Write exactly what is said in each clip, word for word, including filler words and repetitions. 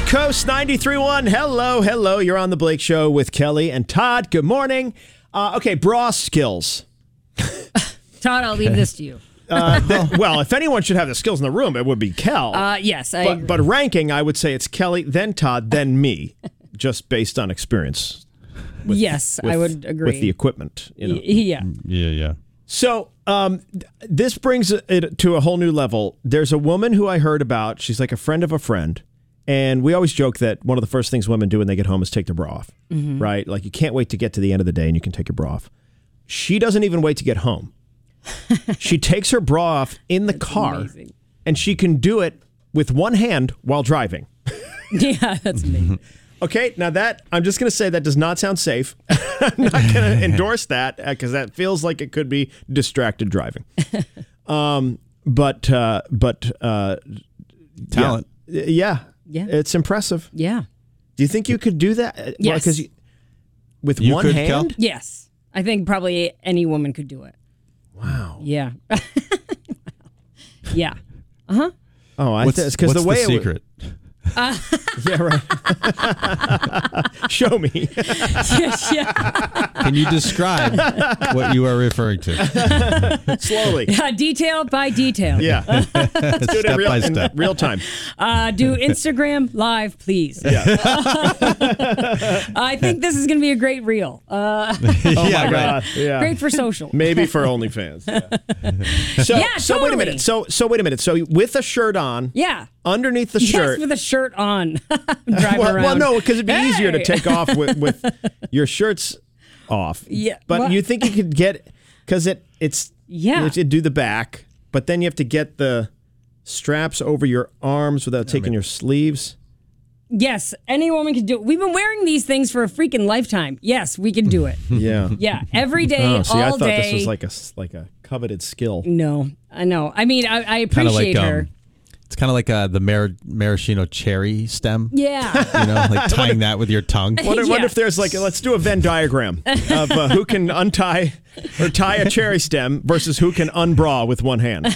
East Coast ninety-three point one. Hello, hello. You're on the Blake Show with Kelly and Todd. Good morning. Uh, okay, bra skills. Todd, I'll leave this to you. Uh, th- well, if anyone should have the skills in the room, it would be Kel. Uh, yes, I but, agree. but ranking, I would say it's Kelly, then Todd, then me, just based on experience. With, yes, with, I would agree. With the equipment, you know. Y- yeah. Yeah, yeah. So um, th- this brings it to a whole new level. There's a woman who I heard about. She's like a friend of a friend. And we always joke that one of the first things women do when they get home is take their bra off, mm-hmm. right? Like you can't wait to get to the end of the day and you can take your bra off. She doesn't even wait to get home. She takes her bra off in the That's car amazing. And she can do it with one hand while driving. Yeah, that's amazing. Okay, now that, I'm just going to say that does not sound safe. I'm not going to endorse that because that feels like it could be distracted driving. Um, but, uh, but, uh, Talent. Yeah. yeah. Yeah. It's impressive. Yeah. Do you think you could do that? Yes. Because you, with You one could, hand? Kel? Yes. I think probably any woman could do it. Wow. Yeah. Yeah. Uh-huh. Oh, I What's, think it's because what's the way the it would- secret? Uh, Yeah, right. Show me. yes, yeah. Can you describe what you are referring to? Slowly. Uh, detail by detail. Yeah. Let's do it in Step real, by in step. real time. Uh, do Instagram live, please. Yeah. I think this is going to be a great reel. Uh, Oh, yeah, my God. Yeah. great for social. Maybe for OnlyFans. Yeah. So, Yeah, so wait a totally. minute. So, so wait a minute. So with a shirt on, Yeah. underneath the Yes, shirt. with a shirt on. Driving well, around. well, no, because it'd be easier to Hey! take off with, with your shirts off. Yeah, But well- you think you could get, because it, it's, Yeah. you have to do the back, but then you have to get the straps over your arms without taking your sleeves. Yes, any woman can do it. We've been wearing these things for a freaking lifetime. Yes, we can do it. Yeah. Yeah, every day, Oh, see, I all thought day. this was like a, like a coveted skill. No, I know. I mean, I, I Kind of appreciate like her. um, it's kind of like uh, the mar- maraschino cherry stem. Yeah. You know, like tying that with your tongue. Wonder, wonder Yeah. if there's like, let's do a Venn diagram of uh, who can untie or tie a cherry stem versus who can unbra with one hand.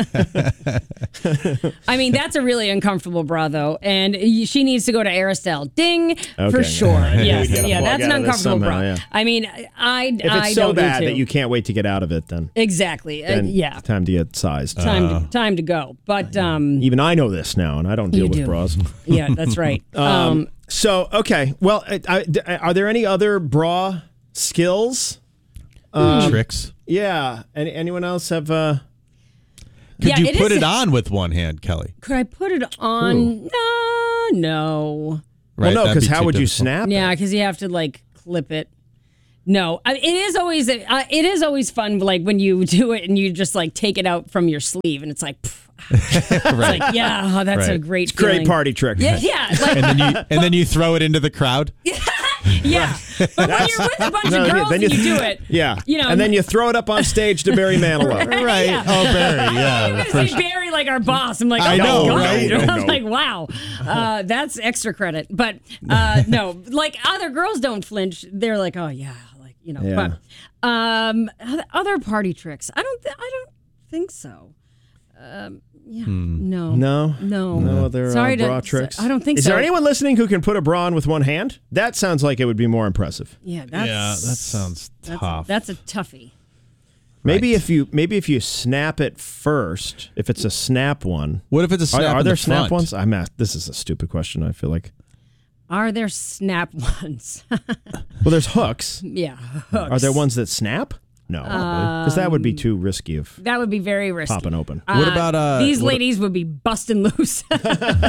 I mean, that's a really uncomfortable bra, though, and y- she needs to go to Aristelle. Ding, Okay. for sure. Yes, We gotta yeah, plug that's an out of this uncomfortable somehow, bra. yeah. I mean, I, If I it's so don't bad do that too. you can't wait to get out of it, then, Exactly. Uh, then yeah. it's time to get sized. Time to, time to go. But um, Even I know this now, and I don't deal You with do. bras. yeah, that's right. Um, Um, so, okay. Well, I, I, are there any other bra skills? Um, Tricks. Yeah. Any, anyone else have... Uh, Could yeah, you it put is- it on with one hand, Kelly? could I put it on? No, no. Right, well, no, that'd because be how too would you difficult. snap? Yeah, it? because you have to like clip it. No, I, it is always uh, it is always fun. Like when you do it and you just like take it out from your sleeve, and it's like, pff, it's Right. like yeah, oh, that's a Right. great, Great feeling. party trick. Yeah, yeah, it's like, And then you and then you throw it into the crowd. yeah. But when you're with a bunch No, of girls then and you- you do it, Yeah. You know, and then you throw it up on stage to Barry Manilow. Right. Yeah. Oh, Barry. I'm Yeah. gonna for say Barry like our boss. I'm like, oh I my know, god. right? I I'm know. like, wow, uh, that's extra credit. But uh, no, like other girls don't flinch. They're like, oh yeah, like you know. Yeah. But um, other party tricks, I don't. Th- I don't think so. Um, yeah, no, No? no, No other Sorry uh, to- bra tricks? I don't think Is so. there anyone listening who can put a bra on with one hand? That sounds like it would be more impressive. Yeah, that's, Yeah, that sounds that's tough. that's a toughie. Maybe Right. if you maybe if you snap it first, if it's a snap one. What if it's a Are, snap are in there the snap front? ones? I'm asked, this is a stupid question, I feel like. Are there snap ones? Well, there's hooks. yeah, Are there ones that snap? No, because that would be too risky of that would be very risky. popping open. What about, uh, these what- ladies would be busting loose. Those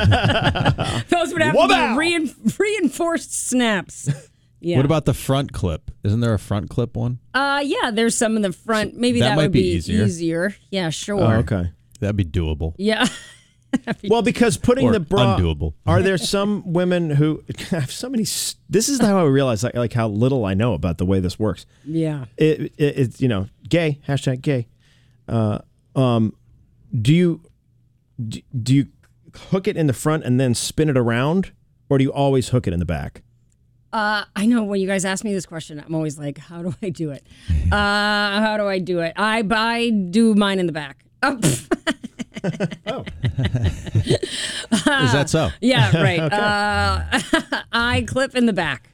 would have Wabow! to be rein- reinforced snaps. Yeah. What about the front clip? Isn't there a front clip one? Uh, yeah, there's some in the front. Maybe That that, might would be be easier. easier. Yeah, sure. Oh, okay. That'd be doable. Yeah. Well, because putting Or the bra, undoable. are there some women who I have so many? s- This is how I realize like, like how little I know about the way this works. Yeah. It, it, it's you know gay hashtag gay. Uh, um, do you do, do you hook it in the front and then spin it around, or do you always hook it in the back? Uh, I know when you guys ask me this question, I'm always like, how do I do it? Uh, how do I do it? I, I do mine in the back. Oh, pff. Oh. Is that so? Yeah, right. uh, I clip in the back.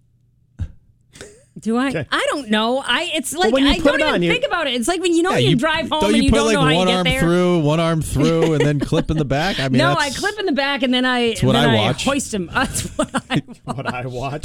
Do I? Okay. I don't know. I it's like when you I put don't it even on, you- think about it. It's like when you know Yeah, you, drive home don't and you, you put don't like know how one you get arm there. through, one arm through, and then clip in the back? I mean, No, that's, I clip in the back and then I That's what and then I I, watch. hoist him. That's what I What I watch.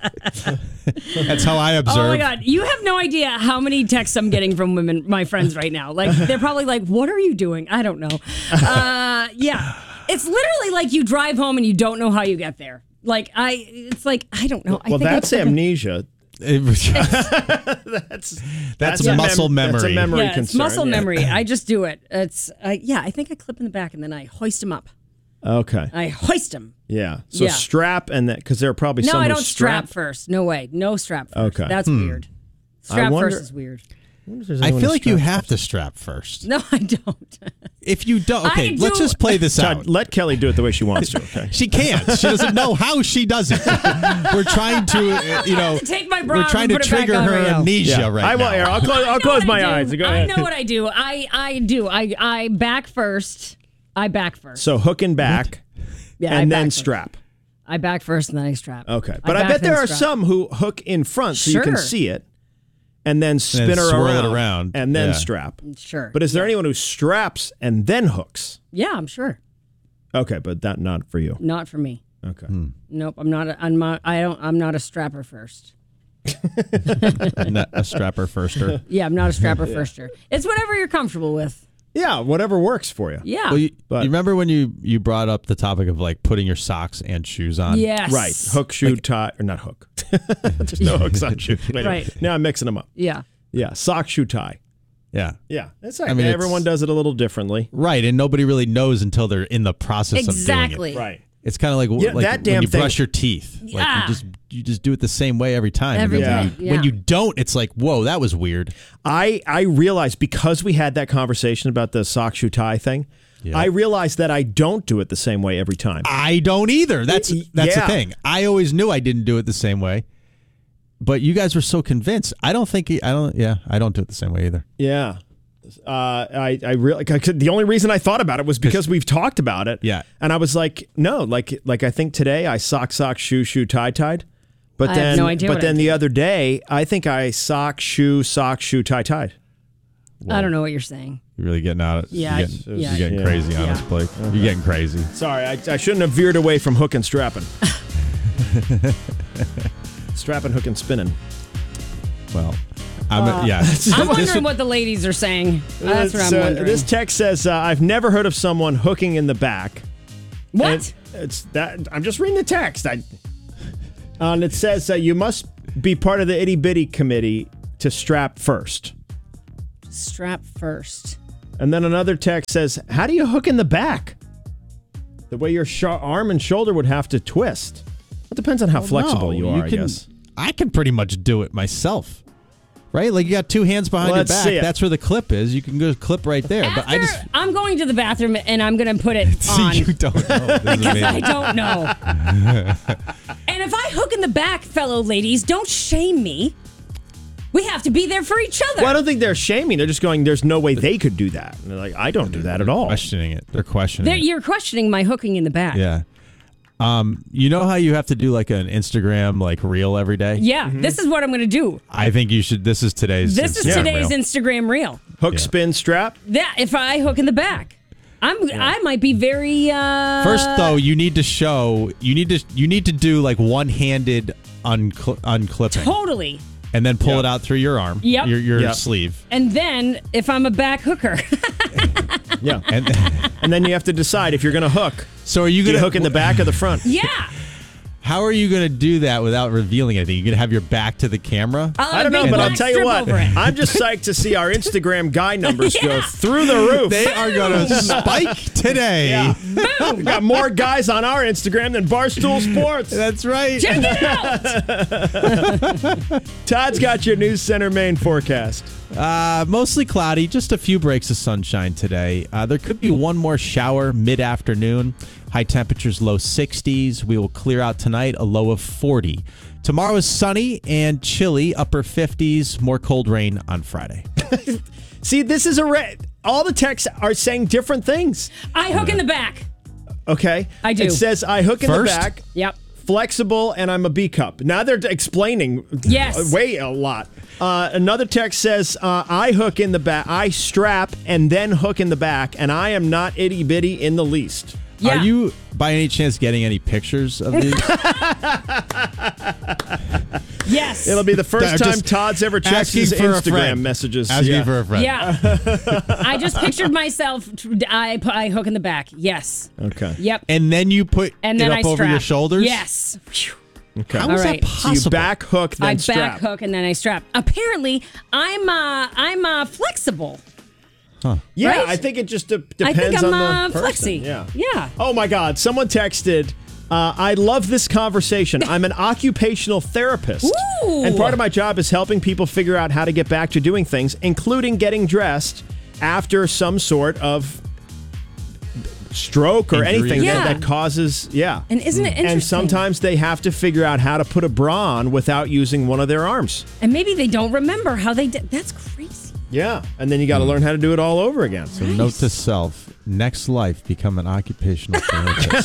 That's how I observe. Oh my God. You have no idea how many texts I'm getting from women, my friends right now. Like, they're probably like, what are you doing? I don't know. Uh, yeah. It's literally like you drive home and you don't know how you get there. Like, I, it's like, I don't know. I Well, think that's it's like a- amnesia. It was- That's that's a muscle mem- That's a memory. memory yeah, it's concern. muscle yeah. memory. I just do it. It's, uh, yeah, I think I clip in the back and then I hoist him up. Okay. I hoist him. Yeah. So Yeah. strap and that because there are probably No, some I who don't strap first. No way. No strap first. Okay. That's weird. Strap Hmm. wonder- first is weird. wonder if there's I anyone feel who like you straps have to strap first. No, I don't. If you don't, okay, I let's do- just play this Todd, out. let Kelly do it the way she wants to. Okay. She can't. She doesn't know how she does it. We're trying to, uh, you know, to take my bra we're trying and to put it back trigger on her right now. amnesia right I now. will. Here, I'll close. I I'll know close what my I eyes. do. Go I ahead. know what I do. I I do. I I back first. I back first. So hook and back, Yeah, I and back then first. strap. I back first and then I strap. Okay, but I, back, bet there then are strap. some who hook in front so you can Sure. see it, and then spin her swirl it around, around. and then Yeah. strap. Sure. But is there anyone who straps and then hooks? Yeah, I'm sure. Okay, but that not for you. Not for me. Okay. Nope. I'm not. A, I'm not. I don't. I'm not a strapper first. Not a strapper firster. Yeah, I'm not a strapper firster. It's whatever you're comfortable with. Yeah, whatever works for you. Yeah. Well, you, But- you remember when you, you brought up the topic of like putting your socks and shoes on? yes. Right. Hook, shoe, tie, or not hook. There's no hooks on shoes. Wait a minute. Right. Now I'm mixing them up. Yeah. Yeah. Sock, shoe, tie. Yeah. Yeah. That's right. I mean, everyone it's- does it a little differently. Right, and nobody really knows until they're in the process of doing Exactly. it. Right. It's kind of like, Yeah, like that when damn you thing- brush your teeth. Like Yeah. you just you just do it the same way every time. And Every then when time, you- yeah. When you don't, it's like, whoa, that was weird. I I realized because we had that conversation about the sock, shoe, tie thing, Yeah. I realized that I don't do it the same way every time. I don't either. That's Y- that's yeah. the thing. I always knew I didn't do it the same way. But you guys were so convinced. I don't think I don't yeah, I don't do it the same way either. Yeah. Uh, I, I really, the only reason I thought about it was because we've talked about it. Yeah. And I was like, no, like, like I think today I sock, sock, shoe, shoe, tie, tied. But I have then, no idea but what I then did. the other day, I think I sock, shoe, sock, shoe, tie, tied. I don't know what you're saying. You're really getting out of Yeah, you're getting, yeah. you're getting Yeah. crazy on Yeah. us, Blake. You're getting crazy. Sorry, I, I shouldn't have veered away from hook and strapping. Strapping, hook, and spinning. Well, I'm yeah. I'm This wondering would- what the ladies are saying. That's what It's, I'm uh, wondering. This text says, uh, I've never heard of someone hooking in the back. what? And It's that I'm just reading the text. I, uh, and it says uh, you must be part of the itty bitty committee to strap first. Strap first. And then another text says, how do you hook in the back? The way your sh- arm and shoulder would have to twist. It depends on how flexible No, you are, I can, guess. I can pretty much do it myself. Right? Like you got two hands behind Let's your back. see it. That's where the clip is. You can go clip right there. After, but I just I'm going to the bathroom and I'm going to put it see on. you don't know. This is Because I amazing. don't know. And if I hook in the back, fellow ladies, don't shame me. We have to be there for each other. Well, I don't think they're shaming. They're just going, there's no way they could do that. And they're like, I don't do that at all. questioning it. They're questioning They're, it. you're questioning my hooking in the back. Yeah. Um, you know how you have to do like an Instagram like reel every day? Yeah, this is what I'm going to do. I think you should. This is today's. This is Instagram today's reel. Instagram reel. Hook, Yeah. spin, strap. That if I hook in the back, I'm I might be very uh First, though, you need to show. You need to. You need to do like one-handed uncl- unclipping, totally. and then pull Yep. it out through your arm. Yep. Your your Yep. sleeve. And then if I'm a back hooker, Yeah. And And then you have to decide if you're going to hook. so, are you Do gonna you hook in the back or the front? yeah. How are you gonna do that without revealing anything? You gonna have your back to the camera? I'll I don't know, make but a I'll black tell you strip what. over it. I'm just psyched to see our Instagram guy numbers go Yeah. through the roof. They are gonna spike today. Yeah. We got more guys on our Instagram than Barstool Sports. That's right. Check it out. Todd's got your News Center Maine forecast. Uh, mostly cloudy, just a few breaks of sunshine today. Uh, there could be one more shower mid-afternoon. High temperatures, low sixties. We will clear out tonight, a low of forty. Tomorrow is sunny and chilly, upper fifties. More cold rain on Friday. See, this is a re- all the texts are saying different things. I hook in the back. Okay, I do. It says I hook in First? the back. Yep. Flexible, and I'm a B cup. Now they're explaining Yes. way a lot. Uh, another text says, uh, I hook in the back, I strap and then hook in the back, and I am not itty bitty in the least. Yeah. Are you, by any chance, getting any pictures of these? Yes. It'll be the first I'm time just Todd's ever checked asking his for a Instagram friend. messages. Asking Yeah. for a friend. Yeah. I just pictured myself. I I hook in the back. Yes. Okay. Yep. And then you put And it then up I over strap. your shoulders? Yes. Phew. Okay. How All is right. that So you possible? back hook, then I strap. back hook and then I strap. Apparently, I'm uh I'm uh flexible. Yeah, right? I think it just de- I depends think I'm on uh, the person. flexy. Yeah. Yeah. Oh my God! Someone texted. Uh, I love this conversation. I'm an occupational therapist. Ooh. And part of my job is helping people figure out how to get back to doing things, including getting dressed after some sort of stroke or Injury. anything Yeah. that, that causes, yeah. And isn't it interesting? And sometimes they have to figure out how to put a bra on without using one of their arms. And maybe they don't remember how they did. That's crazy. Yeah. And then you got to learn how to do it all over again. So note to self, next life, become an occupational therapist.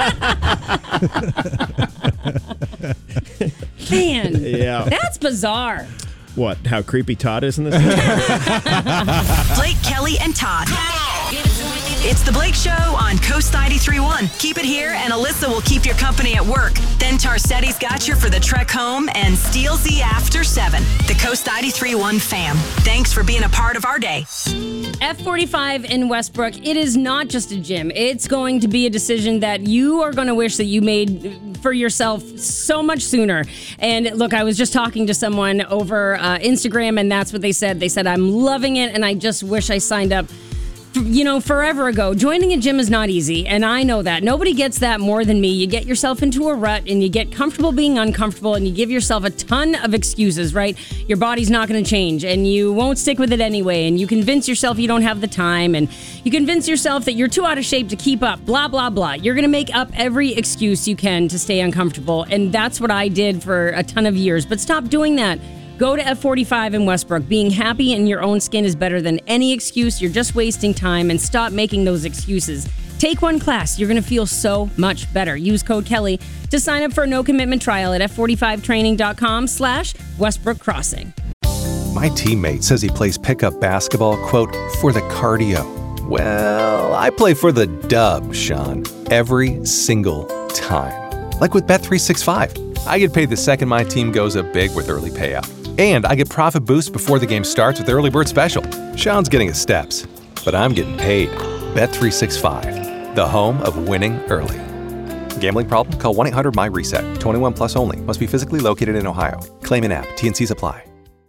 Man. Yeah. That's bizarre. What? How creepy Todd is in this? Blake, Kelly, and Todd. It's the Blake Show on Coast ninety-three point one. Keep it here, and Alyssa will keep your company at work. Then Tarsetti's got you for the trek home, and Steelsy after seven. The Coast ninety-three point one fam. Thanks for being a part of our day. F forty-five in Westbrook, it is not just a gym. It's going to be a decision that you are going to wish that you made for yourself so much sooner. And look, I was just talking to someone over uh, Instagram, and that's what they said. They said, I'm loving it, and I just wish I signed up you know, forever ago. Joining a gym is not easy, and I know that. Nobody gets that more than me. You get yourself into a rut, and you get comfortable being uncomfortable, and you give yourself a ton of excuses, right? Your body's not going to change, and you won't stick with it anyway, and you convince yourself you don't have the time, and you convince yourself that you're too out of shape to keep up, blah, blah, blah. You're going to make up every excuse you can to stay uncomfortable, and that's what I did for a ton of years. But stop doing that. Go to F forty-five in Westbrook. Being happy in your own skin is better than any excuse. You're just wasting time, and stop making those excuses. Take one class. You're going to feel so much better. Use code Kelly to sign up for a no-commitment trial at F forty-five training dot com slash Westbrook Crossing. My teammate says he plays pickup basketball, quote, for the cardio. Well, I play for the dub, Sean, every single time. Like with Bet three sixty-five. I get paid the second my team goes up big with early payout. And I get profit boost before the game starts with Early Bird Special. Sean's getting his steps, but I'm getting paid. Bet three sixty-five, the home of winning early. Gambling problem? Call one eight hundred M Y RESET. twenty-one plus only. Must be physically located in Ohio. Claim in app. T N Cs apply.